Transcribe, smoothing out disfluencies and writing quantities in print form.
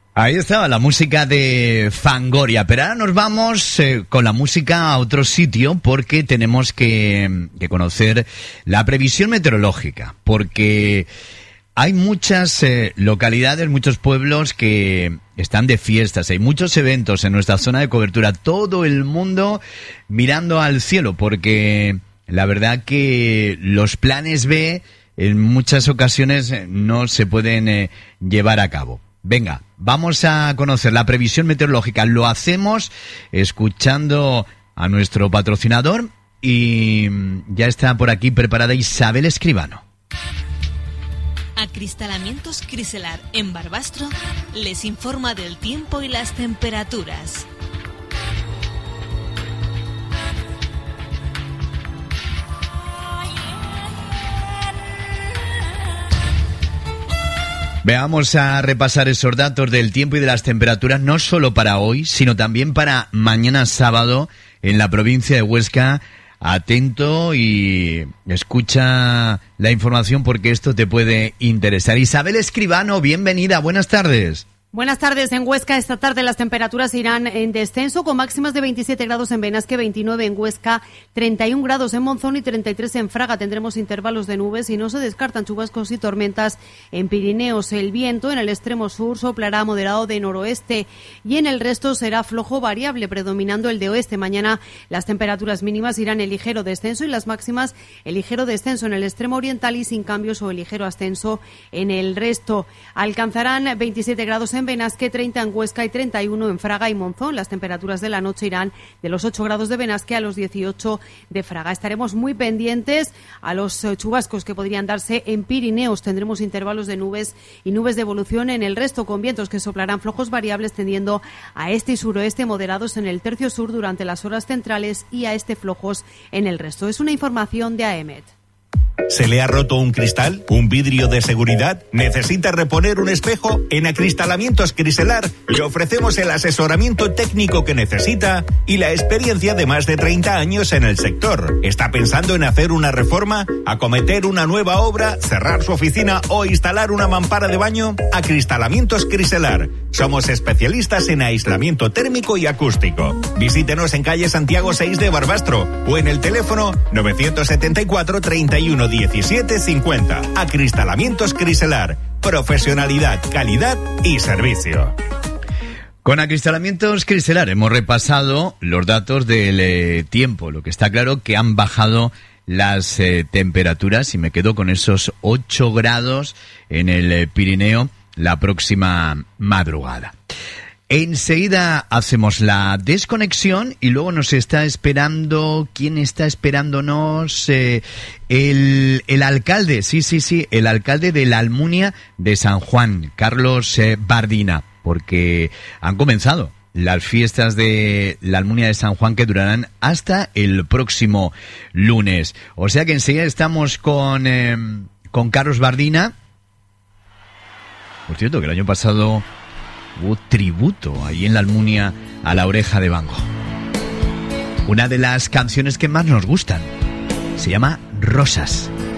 Ahí estaba la música de Fangoria, pero ahora nos vamos con la música a otro sitio porque tenemos que conocer la previsión meteorológica, porque hay muchas localidades, muchos pueblos que están de fiestas, hay muchos eventos en nuestra zona de cobertura, todo el mundo mirando al cielo, porque la verdad que los planes B en muchas ocasiones no se pueden llevar a cabo. Venga, vamos a conocer la previsión meteorológica. Lo hacemos escuchando a nuestro patrocinador y ya está por aquí preparada Isabel Escribano. Acristalamientos Criselar en Barbastro les informa del tiempo y las temperaturas. Veamos a repasar esos datos del tiempo y de las temperaturas, no solo para hoy, sino también para mañana sábado en la provincia de Huesca. Atento y escucha la información porque esto te puede interesar. Isabel Escribano, bienvenida, buenas tardes. Buenas tardes. En Huesca esta tarde las temperaturas irán en descenso con máximas de 27 grados en Benasque, 29 en Huesca, 31 grados en Monzón y 33 en Fraga. Tendremos intervalos de nubes y no se descartan chubascos y tormentas en Pirineos. El viento en el extremo sur soplará moderado de noroeste y en el resto será flojo variable, predominando el de oeste. Mañana las temperaturas mínimas irán en ligero descenso y las máximas en ligero descenso en el extremo oriental y sin cambios o en ligero ascenso en el resto. Alcanzarán 27 grados en Benasque, 30 en Huesca y 31 en Fraga y Monzón. Las temperaturas de la noche irán de los 8 grados de Benasque a los 18 de Fraga. Estaremos muy pendientes a los chubascos que podrían darse en Pirineos. Tendremos intervalos de nubes y nubes de evolución en el resto, con vientos que soplarán flojos variables tendiendo a este y suroeste, moderados en el tercio sur durante las horas centrales y a este flojos en el resto. Es una información de AEMET. ¿Se le ha roto un cristal? ¿Un vidrio de seguridad? ¿Necesita reponer un espejo? En Acristalamientos Criselar le ofrecemos el asesoramiento técnico que necesita y la experiencia de más de 30 años en el sector. ¿Está pensando en hacer una reforma, acometer una nueva obra, cerrar su oficina o instalar una mampara de baño? Acristalamientos Criselar. Somos especialistas en aislamiento térmico y acústico. Visítenos en calle Santiago 6 de Barbastro o en el teléfono 974 31 17 50. Acristalamientos Criselar. Profesionalidad, calidad y servicio. Con Acristalamientos Criselar hemos repasado los datos del tiempo. Lo que está claro que han bajado las temperaturas y me quedo con esos 8 grados en el Pirineo la próxima madrugada. Enseguida hacemos la desconexión y luego nos está esperando, ¿quién está esperándonos? El alcalde, sí, el alcalde de la Almunia de San Juan, Carlos Bardina, porque han comenzado las fiestas de la Almunia de San Juan que durarán hasta el próximo lunes. O sea que enseguida estamos con Carlos Bardina. Por cierto, que el año pasado hubo tributo ahí en la Almunia a La Oreja de Van Gogh. Una de las canciones que más nos gustan se llama Rosas.